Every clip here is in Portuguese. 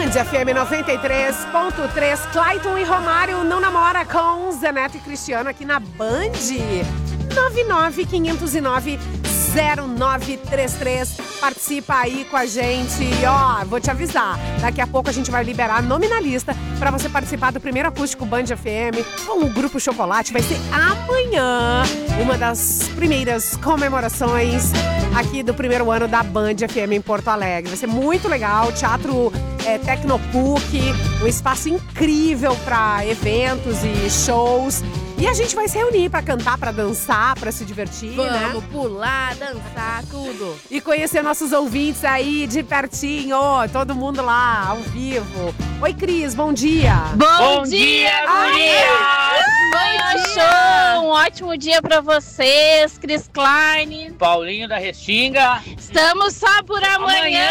Band FM 93.3. Clayton e Romário não namora com Zé Neto e Cristiano aqui na Band. 995090933. Participa aí com a gente. E ó, vou te avisar, daqui a pouco a gente vai liberar a nominalista para você participar do primeiro acústico Band FM com o Grupo Chocolate. Vai ser amanhã, uma das primeiras comemorações aqui do primeiro ano da Band FM em Porto Alegre. Vai ser muito legal, Teatro Tecnopuc, um espaço incrível para eventos e shows. E a gente vai se reunir pra cantar, pra dançar, pra se divertir, né? Vamos pular, dançar, tudo. E conhecer nossos ouvintes aí de pertinho, todo mundo lá, ao vivo. Oi, Cris, bom dia. Bom dia, gurias! Manhã show, um ótimo dia pra vocês, Cris Klein. Paulinho da Restinga. Estamos só por amanhã.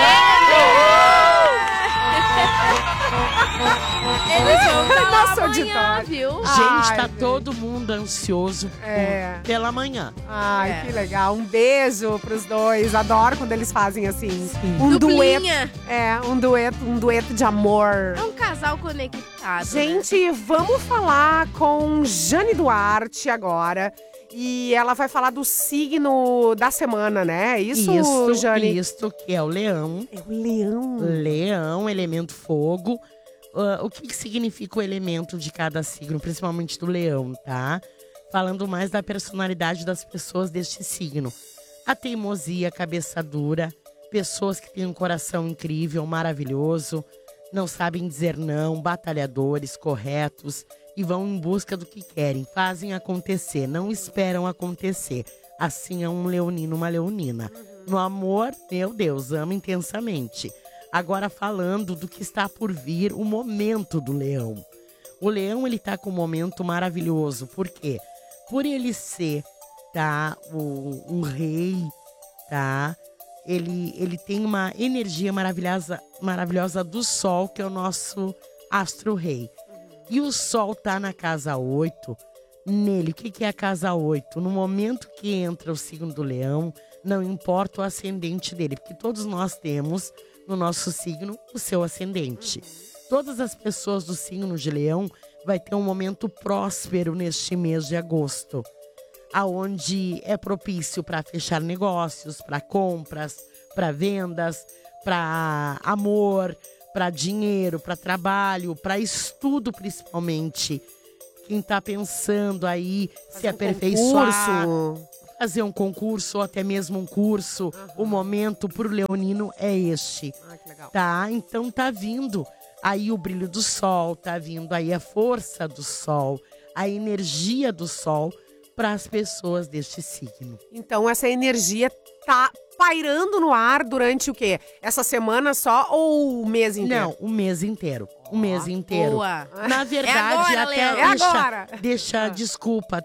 Eles vão estar lá Nosso amanhã, auditório. viu? Gente, tá Ai, todo mundo ansioso pela manhã. Ai, que legal. Um beijo pros dois. Adoro quando eles fazem assim. Um Duplinha. dueto. Um dueto de amor. É um casal conectado, Gente, vamos falar com Jane Duarte agora. E ela vai falar do signo da semana, né? Isso, Jane? Isto que é o leão. É o leão. Leão, elemento fogo. O que significa o elemento de cada signo, principalmente do leão, tá? Falando mais da personalidade das pessoas deste signo. A teimosia, a cabeça dura, pessoas que têm um coração incrível, maravilhoso, não sabem dizer não, batalhadores, corretos e vão em busca do que querem, fazem acontecer, não esperam acontecer. Assim é um leonino, uma leonina. No amor, meu Deus, ama intensamente. Agora falando do que está por vir, o momento do leão. O leão, ele tá com um momento maravilhoso. Por quê? Por ele ser, tá, um rei, tá? Ele tem uma energia maravilhosa do sol, que é o nosso astro-rei. E o sol tá na casa 8. Nele, o que é a casa 8? No momento que entra o signo do leão, não importa o ascendente dele, porque todos nós temos no nosso signo o seu ascendente. Todas as pessoas do signo de leão vai ter um momento próspero neste mês de agosto, aonde é propício para fechar negócios, para compras, para vendas, para amor, para dinheiro, para trabalho, para estudo principalmente. Quem está pensando aí se aperfeiçoar, fazer um concurso ou até mesmo um curso, o momento pro leonino é este. Que legal. Tá? Então tá vindo aí o brilho do sol, tá vindo aí a força do sol, a energia do sol para as pessoas deste signo. Então essa energia tá pairando no ar durante o quê? Essa semana só ou o mês inteiro? Não, o mês inteiro. O mês inteiro. Boa. Na verdade, agora, até Leão. deixa, desculpa,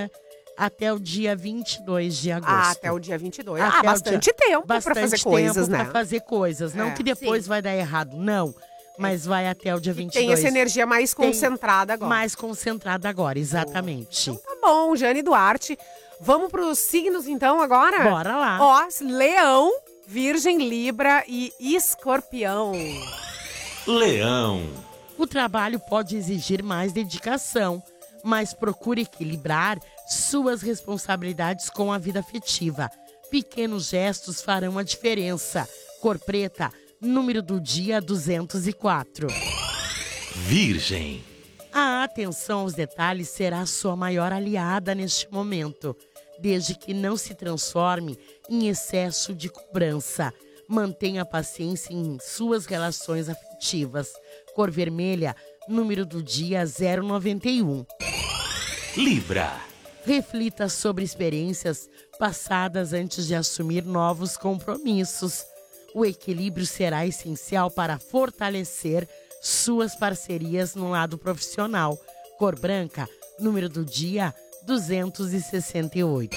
até o dia 22 de agosto. Até o dia 22. Até o Bastante tempo pra Bastante fazer coisas, tempo né? pra fazer coisas. Não que depois vai dar errado, não. Mas vai até o dia 22. Tem essa energia mais concentrada agora. Mais concentrada agora, exatamente. Então tá bom, Jane Duarte. Vamos pros signos então agora? Bora lá. Ó, Leão, Virgem, Libra e Escorpião. Leão. O trabalho pode exigir mais dedicação, mas procure equilibrar suas responsabilidades com a vida afetiva. Pequenos gestos farão a diferença. Cor preta, número do dia 204. Virgem. A atenção aos detalhes será sua maior aliada neste momento, desde que não se transforme em excesso de cobrança. Mantenha paciência em suas relações afetivas. Cor vermelha, número do dia 091. Libra. Reflita sobre experiências passadas antes de assumir novos compromissos. O equilíbrio será essencial para fortalecer suas parcerias no lado profissional. Cor branca, número do dia 268.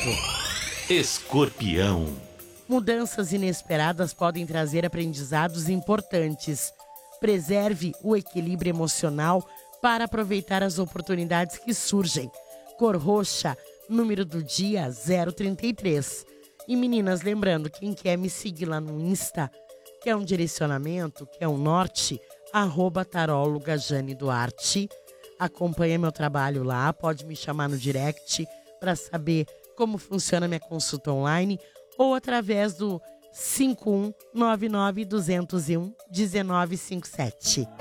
Escorpião. Mudanças inesperadas podem trazer aprendizados importantes. Preserve o equilíbrio emocional para aproveitar as oportunidades que surgem. Cor roxa, número do dia 033. E meninas, lembrando, quem quer me seguir lá no Insta, Quer um direcionamento? Quer um norte? @taróloga Jane Duarte. Acompanha meu trabalho lá, pode me chamar no direct para saber como funciona minha consulta online ou através do 5199 201 1957.